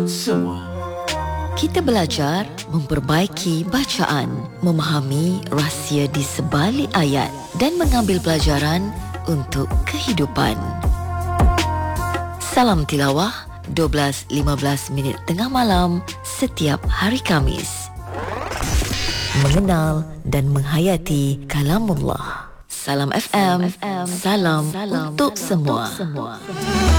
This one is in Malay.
semua. Kita belajar memperbaiki bacaan, memahami rahsia di sebalik ayat dan mengambil pelajaran untuk kehidupan. Salam tilawah 12.15 minit tengah malam setiap hari Khamis. Mengenal dan menghayati kalamullah. Salam FM, salam untuk semua.